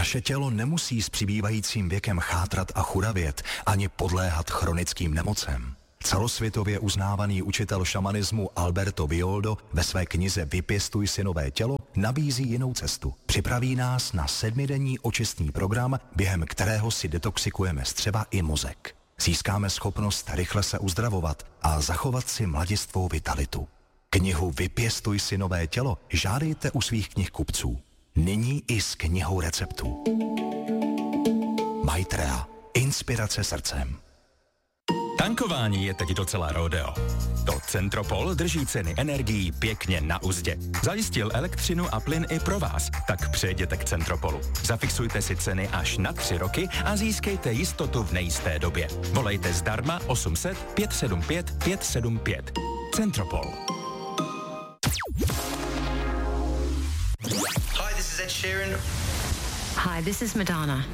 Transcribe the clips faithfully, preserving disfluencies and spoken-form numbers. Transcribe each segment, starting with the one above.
Naše tělo nemusí s přibývajícím věkem chátrat a churavět, ani podléhat chronickým nemocem. Celosvětově uznávaný učitel šamanismu Alberto Villoldo ve své knize Vypěstuj si nové tělo nabízí jinou cestu. Připraví nás na sedmidenní očistný program, během kterého si detoxikujeme střeva i mozek. Získáme schopnost rychle se uzdravovat a zachovat si mladistvou vitalitu. Knihu Vypěstuj si nové tělo žádejte u svých knihkupců. Nyní i s knihou receptů. Maitrea. Inspirace srdcem. Tankování je teď docela rodeo. To Centropol drží ceny energií pěkně na uzdě. Zajistil elektřinu a plyn i pro vás, tak přejděte k Centropolu. Zafixujte si ceny až na tři roky a získejte jistotu v nejisté době. Volejte zdarma osm set pět sedm pět pět sedm pět. Centropol. Hi, this is Ed Sheeran. Hi, this is Madonna.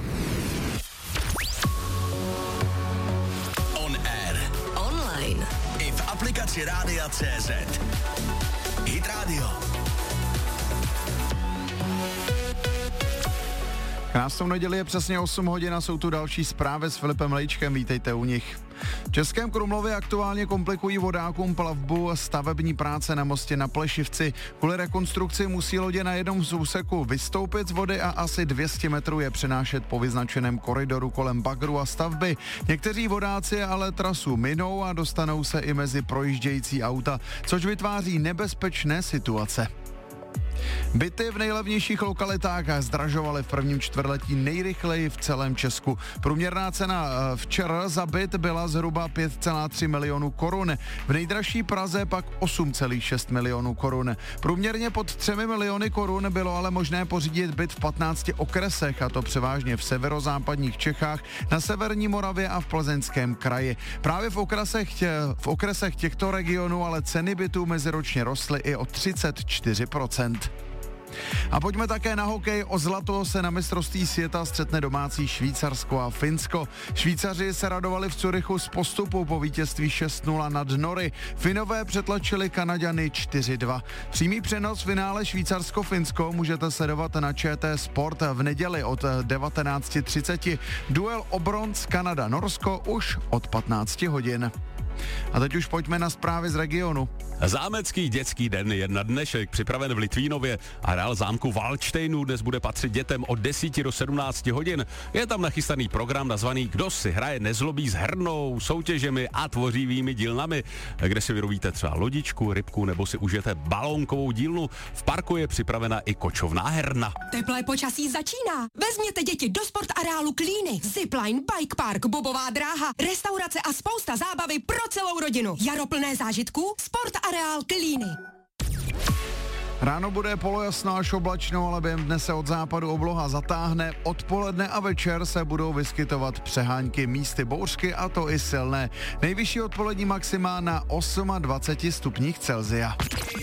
On air. Online. I v aplikaci Rádia C Z. Hit Radio. Krásnou neděli je přesně osm hodin a jsou tu další zprávy s Filipem Lejčkem, vítejte u nich. V Českém Krumlově aktuálně komplikují vodákům plavbu stavební práce na mostě na Plešivci. Kvůli rekonstrukci musí lodě na jednom z úseku vystoupit z vody a asi dvě stě metrů je přenášet po vyznačeném koridoru kolem bagru a stavby. Někteří vodáci ale trasu minou a dostanou se i mezi projíždějící auta, což vytváří nebezpečné situace. Byty v nejlevnějších lokalitách zdražovaly v prvním čtvrtletí nejrychleji v celém Česku. Průměrná cena včera za byt byla zhruba pět celá tři milionů korun. V nejdražší Praze pak osm celá šest milionů korun. Průměrně pod třemi miliony korun bylo ale možné pořídit byt v patnácti okresech, a to převážně v severozápadních Čechách, na severní Moravě a v Plzeňském kraji. Právě v okresech, tě, v okresech těchto regionů ale ceny bytů meziročně rostly i o třicet čtyři procent. A pojďme také na hokej. O zlato se na mistrovství světa střetne domácí Švýcarsko a Finsko. Švýcaři se radovali v Curychu z postupu po vítězství šest nula nad Nory. Finové přetlačili Kanaďany čtyři dva. Přímý přenos finále Švýcarsko-Finsko můžete sledovat na Č T Sport v neděli od devatenáct třicet. Duel o bronz Kanada-Norsko už od patnáct hodin. A teď už pojďme na zprávy z regionu. Zámecký dětský den je na dnešek připraven v Litvínově. Areál zámku Valdštejnů dnes bude patřit dětem od deseti do sedmnácti hodin. Je tam nachystaný program nazvaný Kdo si hraje nezlobí s hernou, soutěžemi a tvořivými dílnami, kde si vyrobíte třeba lodičku, rybku nebo si užijete balónkovou dílnu. V parku je připravena i kočovná herna. Teplé počasí začíná. Vezměte děti do sport areálu Klíny, zipline, bike park, bobová dráha, restaurace a spousta zábavy pro celou rodinu. Jaro plné zážitků, sport areál Klíny. Ráno bude polojasno až oblačno, ale během dne se od západu obloha zatáhne. Odpoledne a večer se budou vyskytovat přehánky, místy bouřky, a to i silné. Nejvyšší odpolední maxima na dvacet osm stupních Celsia.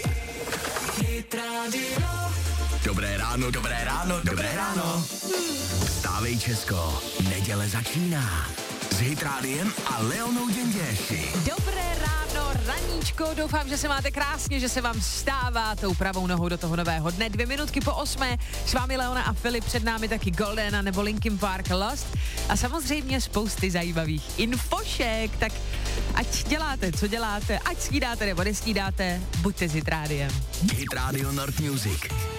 Dobré ráno, dobré ráno, dobré ráno. Vstávej Česko, neděle začíná. S Hit Rádiem a Leonou Děnděši. Dobré ráno, raníčko, doufám, že se máte krásně, že se vám stává tou pravou nohou do toho nového dne. Dvě minutky po osmé, s vámi Leona a Filip, před námi taky Golden nebo Linkin Park Lost a samozřejmě spousty zajímavých infošek, tak ať děláte, co děláte, ať snídáte nebo nesnídáte, buďte s Hit Rádiem. Hit Radio North Music.